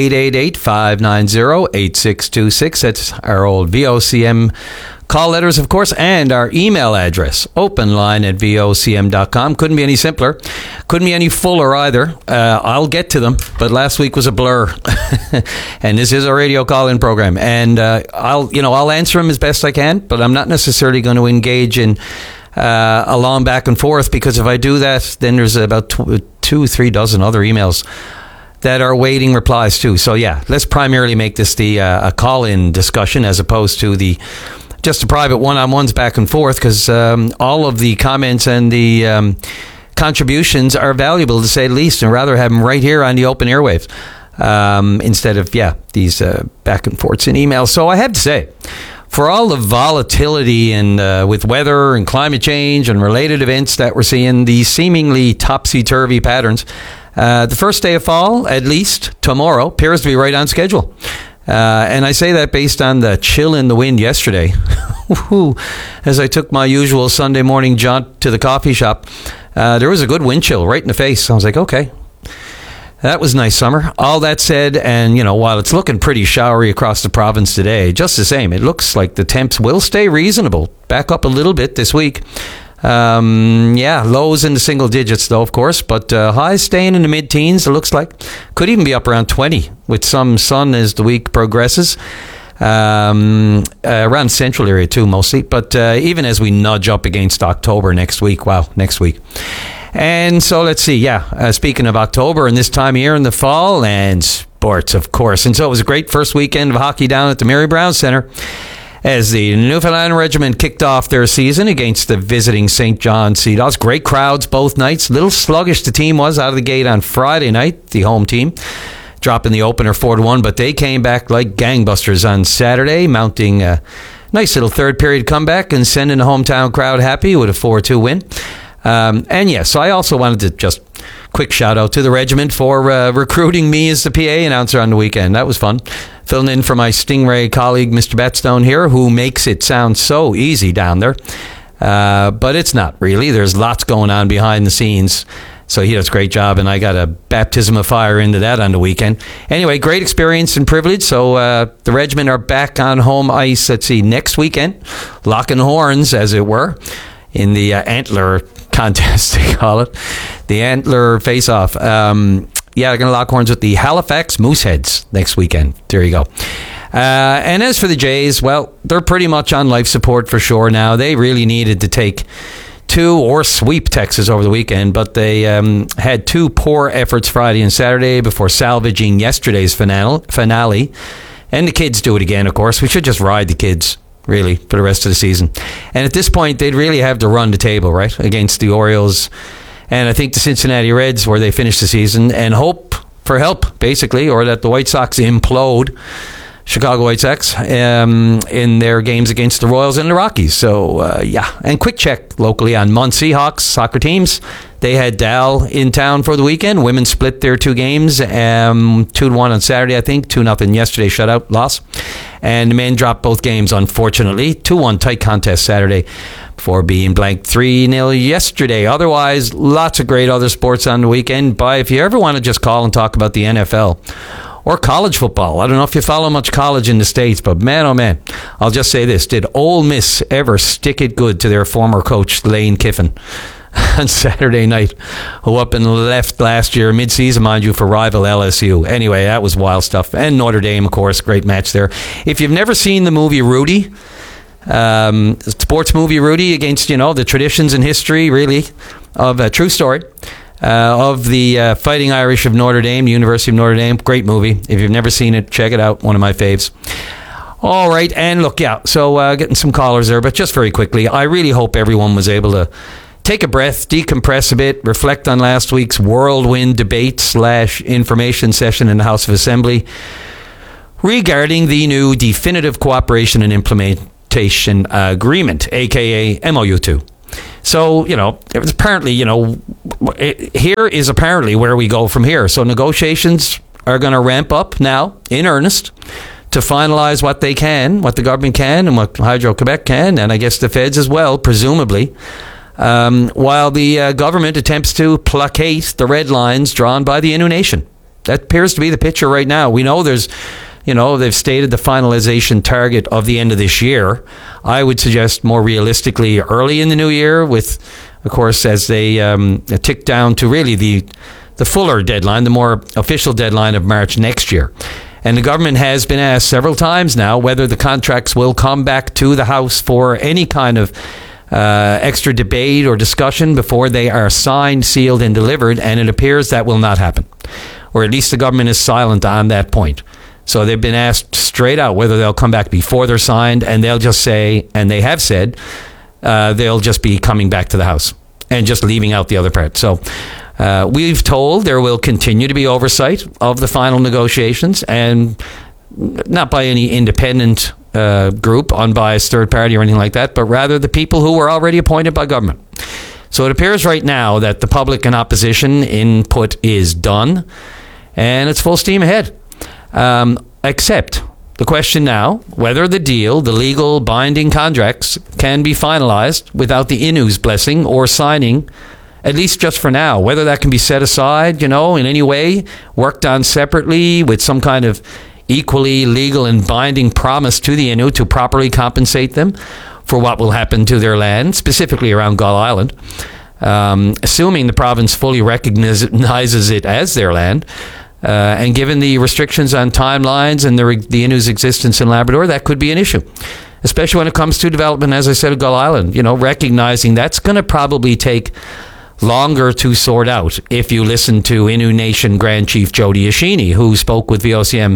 1-888-590-8626. That's our old VOCM call letters, of course, and our email address, openline@vocm.com. Couldn't be any simpler. Couldn't be any fuller either. I'll get to them, but last week was a blur. And this is a radio call-in program. And I'll answer them as best I can, but I'm not necessarily going to engage in a long back and forth, because if I do that, then there's about 2-3 dozen other emails that are waiting replies too. So yeah, let's primarily make this a call-in discussion as opposed to just a private one-on-ones back and forth, because all of the comments and the contributions are valuable, to say the least, and rather have them right here on the open airwaves instead of these back and forths in emails. So I have to say, for all the volatility and with weather and climate change and related events that we're seeing, these seemingly topsy-turvy patterns, the first day of fall, at least tomorrow, appears to be right on schedule. And I say that based on the chill in the wind yesterday. As I took my usual Sunday morning jaunt to the coffee shop, there was a good wind chill right in the face. I was like, okay, that was nice summer. All that said, and while it's looking pretty showery across the province today, just the same, it looks like the temps will stay reasonable. Back up a little bit this week. Lows in the single digits though, of course, but highs staying in the mid-teens, it looks like. Could even be up around 20 with some sun as the week progresses. Around central area too, mostly, but even as we nudge up against October next week. And so let's see, speaking of October and this time of year in the fall, and sports, of course. And so it was a great first weekend of hockey down at the Mary Brown Centre, as the Newfoundland Regiment kicked off their season against the visiting St. John Sea Dogs. Great crowds both nights. A little sluggish the team was out of the gate on Friday night, the home team, dropping the opener 4-1, but they came back like gangbusters on Saturday, mounting a nice little third period comeback and sending the hometown crowd happy with a 4-2 win. So I also wanted to just quick shout out to the regiment for recruiting me as the PA announcer on the weekend. That was fun. Filling in for my Stingray colleague, Mr. Batstone here, who makes it sound so easy down there. But it's not really. There's lots going on behind the scenes. So he does a great job, and I got a baptism of fire into that on the weekend. Anyway, great experience and privilege. So the regiment are back on home ice, next weekend. Locking horns, as it were, in the antler contest, they call it. The antler face-off. They're going to lock horns with the Halifax Mooseheads next weekend. There you go. And as for the Jays, well, they're pretty much on life support for sure now. They really needed to take two or sweep Texas over the weekend, but they had two poor efforts Friday and Saturday before salvaging yesterday's finale. And the kids do it again, of course. We should just ride the kids, really, for the rest of the season. And at this point, they'd really have to run the table, right, against the Orioles and I think the Cincinnati Reds, where they finished the season, and hope for help, basically, or that the White Sox implode, Chicago White Sox, in their games against the Royals and the Rockies. So, and quick check locally on Muncie Hawks soccer teams. They had Dal in town for the weekend. Women split their 2 games, 2-1 on Saturday, I think, 2-0 yesterday, shutout loss. And the men dropped both games, unfortunately. 2-1 tight contest Saturday before being blanked 3-0 yesterday. Otherwise, lots of great other sports on the weekend. But if you ever want to just call and talk about the NFL or college football, I don't know if you follow much college in the States, but man, oh man, I'll just say this. Did Ole Miss ever stick it good to their former coach, Lane Kiffin, on Saturday night, who up and left last year, mid-season, mind you, for rival LSU. Anyway, that was wild stuff. And Notre Dame, of course, great match there. If you've never seen the movie Rudy, sports movie Rudy, against, the traditions and history, really, of a true story, of the Fighting Irish of Notre Dame, the University of Notre Dame. Great movie. If you've never seen it, check it out. One of my faves. All right, and look, so getting some callers there, but just very quickly, I really hope everyone was able to take a breath, decompress a bit, reflect on last week's whirlwind debate/information session in the House of Assembly regarding the new Definitive Cooperation and Implementation Agreement, aka MOU2. So, it was apparently, here is apparently where we go from here. So negotiations are going to ramp up now in earnest to finalize what they can, what the government can, and what Hydro-Quebec can, and I guess the feds as well, presumably. While the government attempts to placate the red lines drawn by the Innu Nation. That appears to be the picture right now. We know there's, they've stated the finalization target of the end of this year. I would suggest more realistically early in the new year, with, of course, as they tick down to really the fuller deadline, the more official deadline of March next year. And the government has been asked several times now whether the contracts will come back to the House for any kind of extra debate or discussion before they are signed, sealed, and delivered, and it appears that will not happen. Or at least the government is silent on that point. So they've been asked straight out whether they'll come back before they're signed, and they'll just say, and they have said, they'll just be coming back to the House and just leaving out the other part. So we've told there will continue to be oversight of the final negotiations, and not by any independent group, unbiased third party or anything like that, but rather the people who were already appointed by government. So it appears right now that the public and opposition input is done, and it's full steam ahead. Except the question now, whether the deal, the legal binding contracts, can be finalized without the Innu's blessing or signing, at least just for now. Whether that can be set aside, in any way, worked on separately with some kind of equally legal and binding promise to the Innu to properly compensate them for what will happen to their land, specifically around Gull Island, assuming the province fully recognizes it as their land, and given the restrictions on timelines and the Innu's existence in Labrador, that could be an issue, especially when it comes to development, as I said, of Gull Island, recognizing that's going to probably take longer to sort out if you listen to Innu Nation Grand Chief Jody Ashini, who spoke with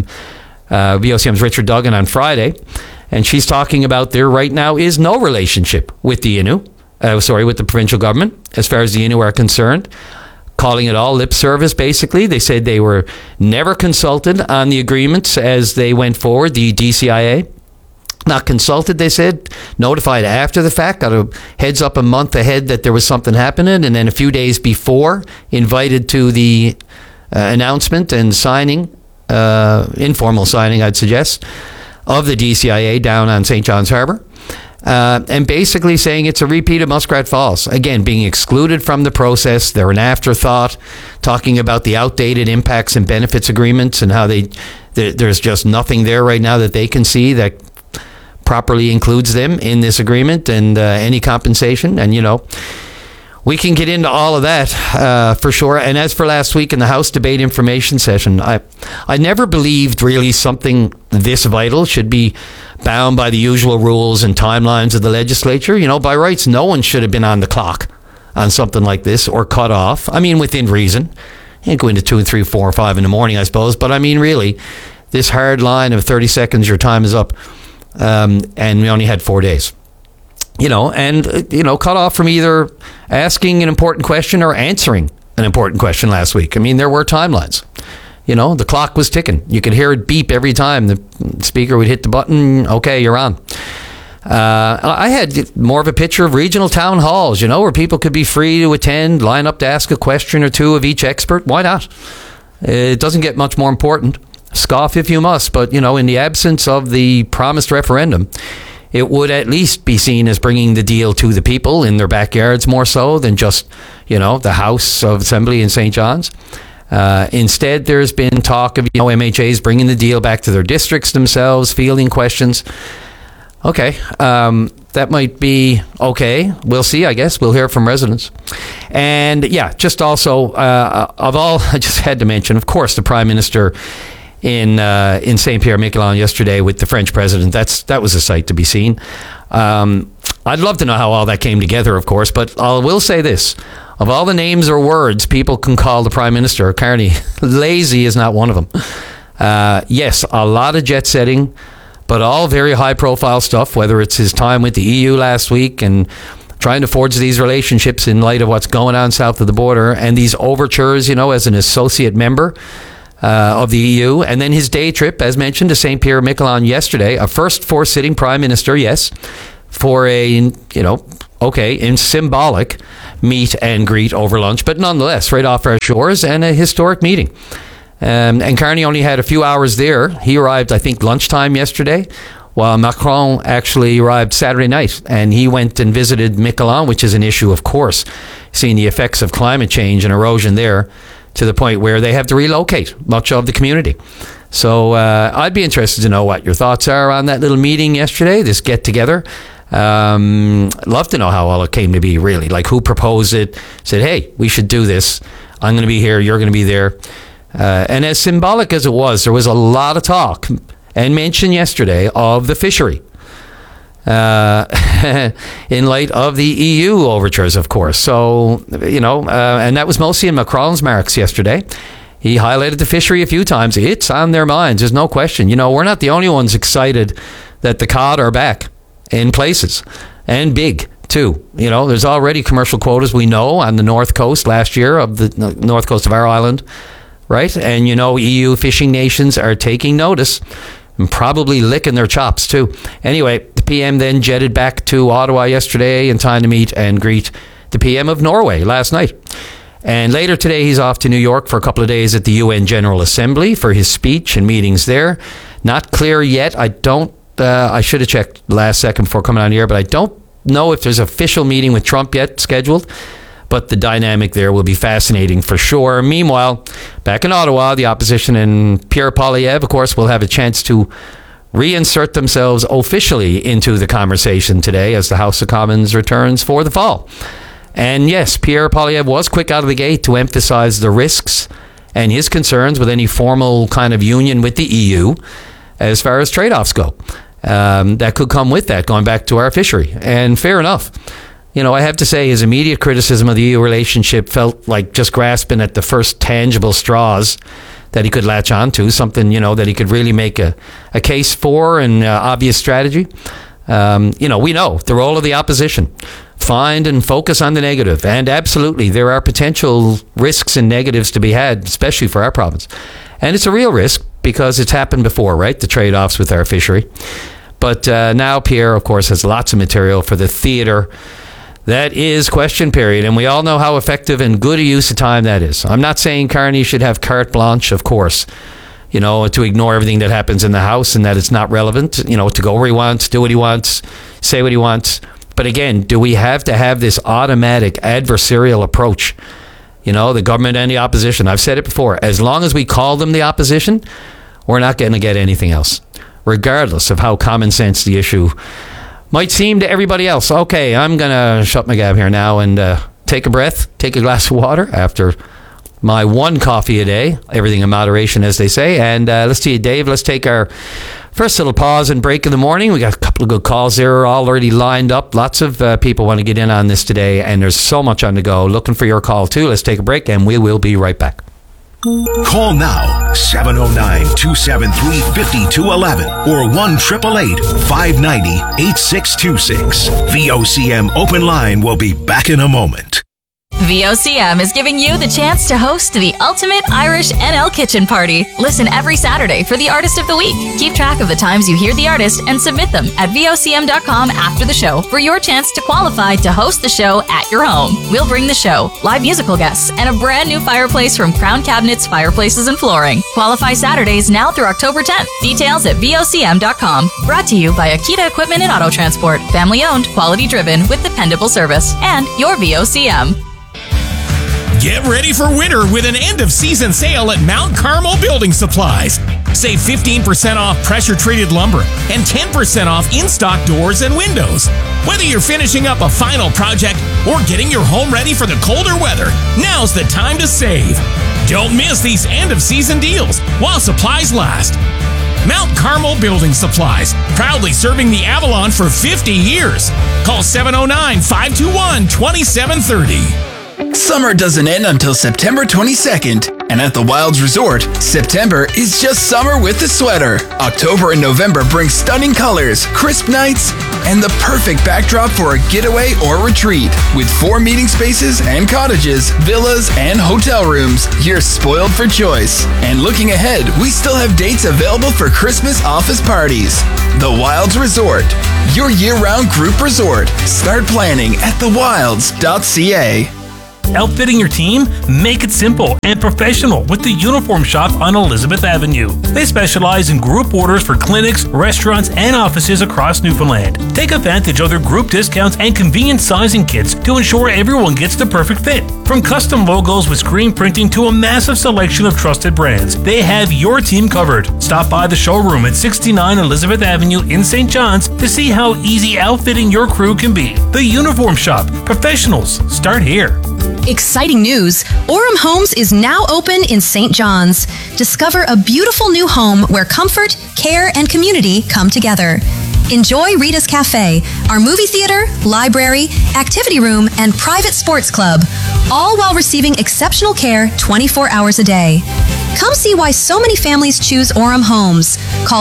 VOCM's Richard Duggan on Friday, and she's talking about there right now is no relationship with the Innu, with the provincial government as far as the Innu are concerned, calling it all lip service basically. They said they were never consulted on the agreements as they went forward, the DCIA. Not consulted, they said, notified after the fact, got a heads up a month ahead that there was something happening, and then a few days before, invited to the announcement and signing, informal signing, I'd suggest, of the DCIA down on St. John's Harbour, and basically saying it's a repeat of Muskrat Falls. Again, being excluded from the process. They're an afterthought, talking about the outdated impacts and benefits agreements and how there's just nothing there right now that they can see that properly includes them in this agreement and any compensation. And, we can get into all of that for sure. And as for last week in the House debate information session, I never believed really something this vital should be bound by the usual rules and timelines of the legislature. By rights, no one should have been on the clock on something like this or cut off. I mean, within reason. You can't go into 2 and 3, 4 or 5 in the morning, I suppose. But I mean, really, this hard line of 30 seconds, your time is up. And we only had 4 days. Cut off from either asking an important question or answering an important question last week. I mean, there were timelines. The clock was ticking. You could hear it beep every time the speaker would hit the button. Okay, you're on. I had more of a picture of regional town halls, where people could be free to attend, line up to ask a question or two of each expert. Why not? It doesn't get much more important. Scoff if you must, but, in the absence of the promised referendum, it would at least be seen as bringing the deal to the people in their backyards more so than just, the House of Assembly in St. John's. Instead, there's been talk of, MHAs bringing the deal back to their districts themselves, fielding questions. Okay, that might be okay. We'll see, I guess. We'll hear from residents. And, just also, of all, I just had to mention, of course, the Prime Minister in St. Pierre-Miquelon yesterday with the French president. That was a sight to be seen. I'd love to know how all that came together, of course, but I will say this. Of all the names or words people can call the Prime Minister, Carney, lazy is not one of them. Yes, a lot of jet setting, but all very high-profile stuff, whether it's his time with the EU last week and trying to forge these relationships in light of what's going on south of the border, and these overtures, as an associate member of the EU, and then his day trip, as mentioned, to St. Pierre-Miquelon yesterday, a first for sitting Prime Minister, yes, for a, in symbolic meet and greet over lunch, but nonetheless, right off our shores, and a historic meeting. And Carney only had a few hours there. He arrived, I think, lunchtime yesterday, while Macron actually arrived Saturday night, and he went and visited Miquelon, which is an issue, of course, seeing the effects of climate change and erosion there, to the point where they have to relocate much of the community. So I'd be interested to know what your thoughts are on that little meeting yesterday, this get-together. Love to know how all it came to be, really. Like, who proposed it, said, hey, we should do this. I'm going to be here, you're going to be there. And as symbolic as it was, there was a lot of talk and mention yesterday of the fishery. In light of the EU overtures, of course. So, and that was mostly in Macron's marks yesterday. He highlighted the fishery a few times. It's on their minds, there's no question. We're not the only ones excited that the cod are back in places, and big, too. There's already commercial quotas, we know, on the north coast last year, of the north coast of our island, right? And, EU fishing nations are taking notice and probably licking their chops, too. Anyway, the PM then jetted back to Ottawa yesterday in time to meet and greet the PM of Norway last night. And later today, he's off to New York for a couple of days at the UN General Assembly for his speech and meetings there. Not clear yet. I should have checked last second before coming on here, but I don't know if there's an official meeting with Trump yet scheduled. But the dynamic there will be fascinating for sure. Meanwhile, back in Ottawa, the opposition and Pierre Poilievre, of course, will have a chance to reinsert themselves officially into the conversation today as the House of Commons returns for the fall. And yes, Pierre Poilievre was quick out of the gate to emphasize the risks and his concerns with any formal kind of union with the EU as far as trade-offs go. That could come with that, going back to our fishery. And fair enough. I have to say his immediate criticism of the EU relationship felt like just grasping at the first tangible straws that he could latch onto, something, that he could really make a case for, and obvious strategy. We know the role of the opposition. Find and focus on the negative. And absolutely, there are potential risks and negatives to be had, especially for our province. And it's a real risk because it's happened before, right? The trade-offs with our fishery. But now Pierre, of course, has lots of material for the theatre. That is question period, and we all know how effective and good a use of time that is. I'm not saying Carney should have carte blanche, of course, to ignore everything that happens in the House and that it's not relevant, to go where he wants, do what he wants, say what he wants. But again, do we have to have this automatic adversarial approach? The government and the opposition. I've said it before. As long as we call them the opposition, we're not going to get anything else, regardless of how common sense the issue might seem to everybody else. Okay, I'm going to shut my gab here now and take a breath, take a glass of water after my one coffee a day. Everything in moderation, as they say. And let's see, Dave, let's take our first little pause and break in the morning. We got a couple of good calls there already lined up. Lots of people want to get in on this today, and there's so much on the go. Looking for your call, too. Let's take a break, and we will be right back. Call now, 709-273-5211 or 1-888-590-8626. VOCM Open Line will be back in a moment. VOCM is giving you the chance to host the ultimate Irish NL kitchen party. Listen every Saturday for the Artist of the Week. Keep track of the times you hear the artist and submit them at VOCM.com after the show for your chance to qualify to host the show at your home. We'll bring the show, live musical guests, and a brand new fireplace from Crown Cabinets, Fireplaces, and Flooring. Qualify Saturdays now through October 10th. Details at VOCM.com. Brought to you by Akita Equipment and Auto Transport. Family owned, quality driven, with dependable service. And your VOCM. Get ready for winter with an end-of-season sale at Mount Carmel Building Supplies. Save 15% off pressure-treated lumber and 10% off in-stock doors and windows. Whether you're finishing up a final project or getting your home ready for the colder weather, now's the time to save. Don't miss these end-of-season deals while supplies last. Mount Carmel Building Supplies, proudly serving the Avalon for 50 years. Call 709-521-2730. Summer doesn't end until September 22nd, and at the Wilds Resort, September is just summer with the sweater. October and November bring stunning colors, crisp nights, and the perfect backdrop for a getaway or retreat. With 4 meeting spaces and cottages, villas, and hotel rooms, you're spoiled for choice. And looking ahead, we still have dates available for Christmas office parties. The Wilds Resort, your year-round group resort. Start planning at thewilds.ca. Outfitting your team? Make it simple and professional with the Uniform Shop on Elizabeth Avenue. They specialize in group orders for clinics, restaurants, and offices across Newfoundland. Take advantage of their group discounts and convenient sizing kits to ensure everyone gets the perfect fit. From custom logos with screen printing to a massive selection of trusted brands, they have your team covered. Stop by the showroom at 69 Elizabeth Avenue in St. John's to see how easy outfitting your crew can be. The Uniform Shop. Professionals start here. Exciting news! Orem Homes is now open in St. John's. Discover a beautiful new home where comfort, care, and community come together. Enjoy Rita's Cafe, our movie theater, library, activity room, and private sports club, all while receiving exceptional care 24 hours a day. Come see why so many families choose Orem Homes. Call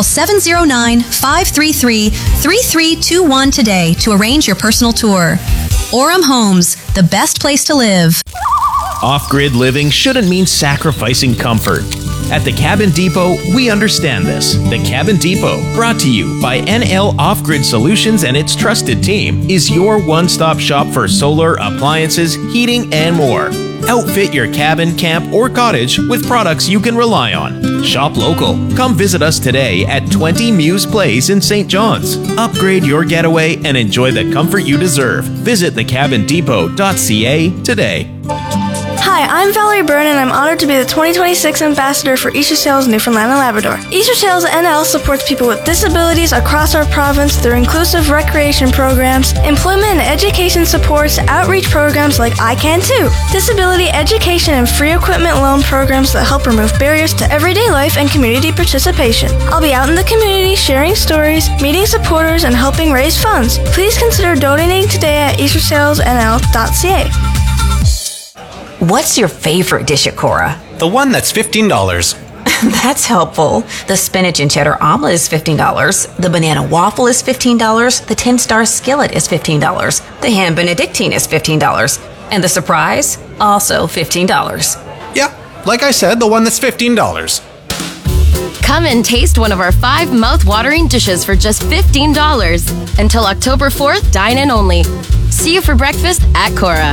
709-533-3321 today to arrange your personal tour. Orem Homes, the best place to live. Off-grid living shouldn't mean sacrificing comfort. At the Cabin Depot, we understand this. The Cabin Depot, brought to you by NL Off-Grid Solutions and its trusted team, is your one-stop shop for solar, appliances, heating, and more. Outfit your cabin, camp, or cottage with products you can rely on. Shop local. Come visit us today at 20 Muse Place in St. John's. Upgrade your getaway and enjoy the comfort you deserve. Visit thecabindepot.ca today. Hi, I'm Valerie Byrne, and I'm honored to be the 2026 Ambassador for Easter Sales Newfoundland and Labrador. Easter Sales NL supports people with disabilities across our province through inclusive recreation programs, employment and education supports, outreach programs like I Can Too, disability education and free equipment loan programs that help remove barriers to everyday life and community participation. I'll be out in the community sharing stories, meeting supporters, and helping raise funds. Please consider donating today at eastersalesnl.ca. What's your favorite dish at Cora? The one that's $15. That's helpful. The spinach and cheddar omelet is $15. The banana waffle is $15. The 10-star skillet is $15. The ham benedictine is $15. And the surprise? Also $15. Yeah, like I said, the one that's $15. Come and taste one of our 5 mouth-watering dishes for just $15. Until October 4th, dine in only. See you for breakfast at Cora.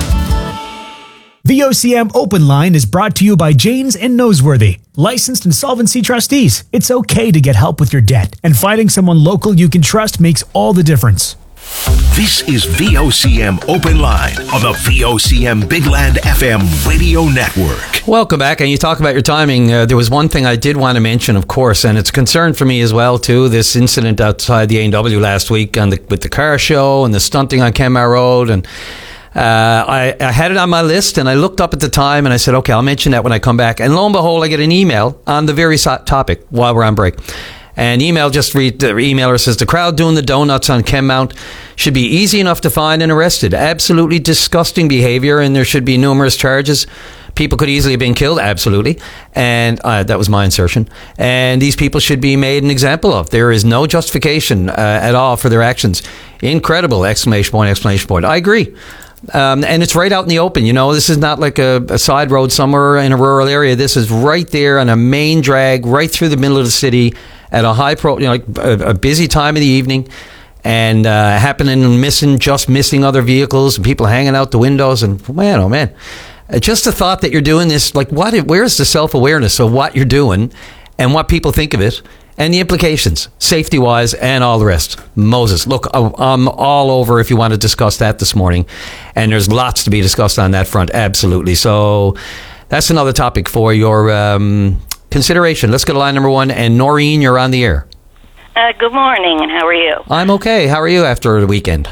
VOCM Open Line is brought to you by Janes and Noseworthy, licensed insolvency trustees. It's okay to get help with your debt, and finding someone local you can trust makes all the difference. This is VOCM Open Line on the VOCM Big Land FM radio network. Welcome back. And you talk about your timing. There was one thing I did want to mention, of course, and it's a concern for me as well, too. This incident outside the A&W last week with the car show and the stunting on Kenmare Road. And I had it on my list, and I looked up at the time, and I said, okay, I'll mention that when I come back. And lo and behold, I get an email on the very topic while we're on break. And email just read, the emailer says, the crowd doing the donuts on Kenmount should be easy enough to find and arrested. Absolutely disgusting behavior, and there should be numerous charges. People could easily have been killed, absolutely. And that was my insertion. And these people should be made an example of. There is no justification at all for their actions. Incredible! Exclamation point, exclamation point. I agree. And it's right out in the open. This is not like a side road somewhere in a rural area. This is right there on a main drag, right through the middle of the city at a high a busy time of the evening, and happening and missing other vehicles and people hanging out the windows. And man, oh man, just the thought that you're doing this, like where's the self-awareness of what you're doing and what people think of it? And the implications, safety-wise, and all the rest. Moses, look, I'm all over if you want to discuss that this morning. And there's lots to be discussed on that front, absolutely. So that's another topic for your consideration. Let's go to line number 1. And Noreen, you're on the air. Good morning, and how are you? I'm okay. How are you after the weekend?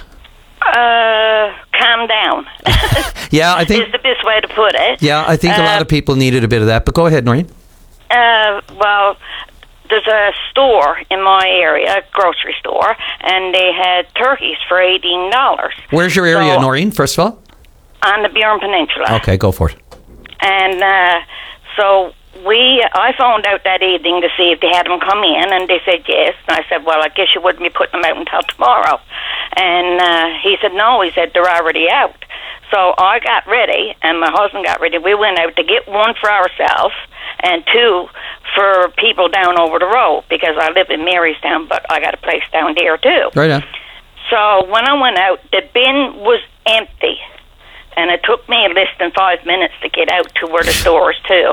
Calm down. Yeah, I think... is the best way to put it. Yeah, I think a lot of people needed a bit of that. But go ahead, Noreen. Well... there's a store in my area, a grocery store, and they had turkeys for $18. Where's your area, Noreen, first of all? On the Burin Peninsula. Okay, go for it. And so I phoned out that evening to see if they had them come in, and they said yes. And I said, well, I guess you wouldn't be putting them out until tomorrow. And he said, no, he said, they're already out. So I got ready, and my husband got ready. We went out to get one for ourselves and two for people down over the road, because I live in Marystown, but I got a place down there too. Right on. So when I went out, the bin was empty, and it took me less than 5 minutes to get out to where the store is too.